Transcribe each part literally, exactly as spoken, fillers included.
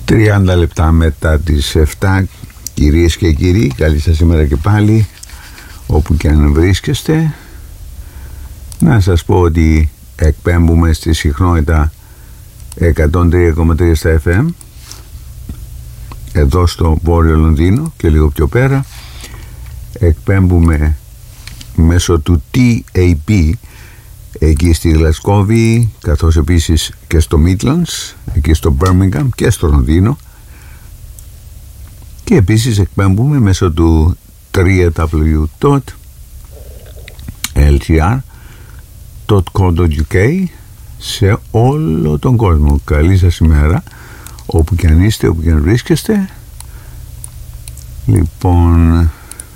τριάντα λεπτά μετά τις επτά, κυρίες και κύριοι, καλή σας ημέρα και πάλι, όπου και αν βρίσκεστε. Να σας πω ότι εκπέμπουμε στη συχνότητα εκατόν τρία κόμμα τρία στα εφ εμ εδώ στο Βόρειο Λονδίνο και λίγο πιο πέρα. Εκπέμπουμε μέσω του τι έι πι εκεί στη Γλασκόβη, καθώς επίσης και στο Midlands, εκεί στο Birmingham και στο Λονδίνο, και επίσης εκπέμπουμε μέσω του double-u double-u double-u τελεία ελ τζι αρ τελεία κο τελεία γιου κέι σε όλο τον κόσμο. Καλή σας ημέρα, όπου και αν είστε, όπου και αν βρίσκεστε. Λοιπόν,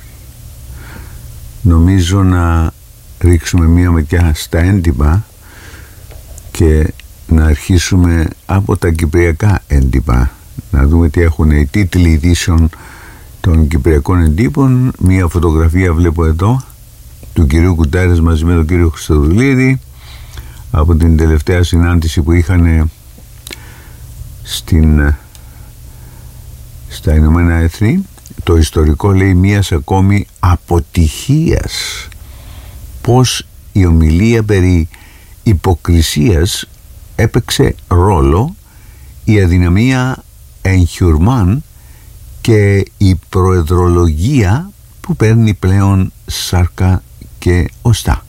νομίζω να ρίξουμε μία ματιά στα έντυπα και να αρχίσουμε από τα κυπριακά έντυπα, να δούμε τι έχουν οι τίτλοι ειδήσεων των κυπριακών εντύπων. Μία φωτογραφία βλέπω εδώ του κυρίου Κουτάρες μαζί με τον κύριο Χριστοδουλίδη από την τελευταία συνάντηση που είχαν στην, στα Ηνωμένα Έθνη. Το ιστορικό λέει μίας ακόμη αποτυχίας, πως η ομιλία περί υποκρισίας έπαιξε ρόλο, η αδυναμία εγχιουρμάν και η προεδρολογία που παίρνει πλέον σάρκα και οστά.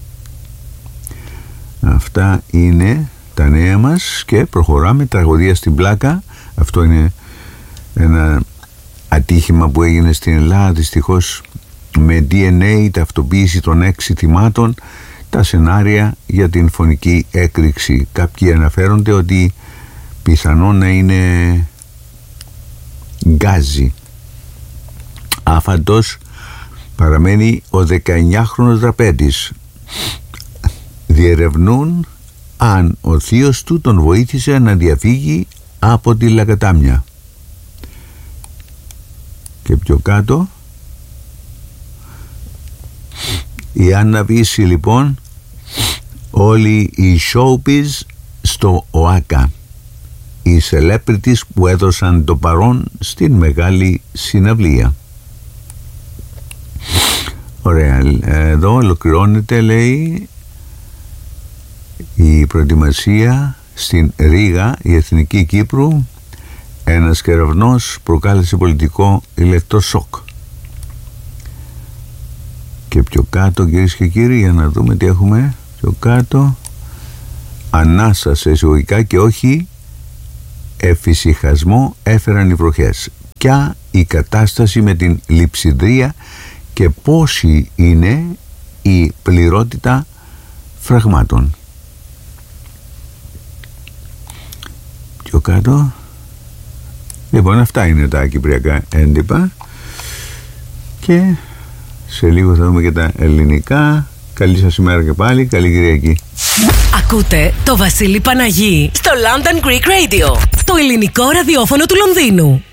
Αυτά είναι τα νέα μας και προχωράμε. Τραγωδία στην πλάκα. Αυτό είναι ένα ατύχημα που έγινε στην Ελλάδα, δυστυχώς, με ντι εν έι ταυτοποίηση των έξι θυμάτων. Τα σενάρια για την φωνική έκρηξη. Κάποιοι αναφέρονται ότι πιθανόν να είναι γκάζι. Άφαντος παραμένει ο δεκαεννιάχρονος δραπέτης. Διερευνούν αν ο θείος του τον βοήθησε να διαφύγει από τη Λακατάμια. Και πιο κάτω, η Άννα Βύση, λοιπόν, όλοι οι showbiz στο ΟΑΚΑ, οι celebrities που έδωσαν το παρόν στην μεγάλη συναυλία. Ωραία, εδώ ολοκληρώνεται, λέει, η προετοιμασία στην Ρήγα, η Εθνική Κύπρου. Ένας κεραυνός προκάλεσε πολιτικό ηλεκτροσόκ. Και πιο κάτω, κυρίες και κύριοι, για να δούμε τι έχουμε πιο κάτω. Ανάσα σε εισαγωγικά και όχι εφησυχασμό έφεραν οι βροχές. Ποια η κατάσταση με την λειψιδρία και πόση είναι η πληρότητα φραγμάτων. Πιο κάτω. Λοιπόν, αυτά είναι τα κυπριακά έντυπα και σε λίγο θα δούμε και τα ελληνικά. Καλή σας ημέρα και πάλι, καλή Κυριακή. Ακούτε το Βασίλη Παναγί στο London Greek Radio, το ελληνικό ραδιόφωνο του Λονδίνου.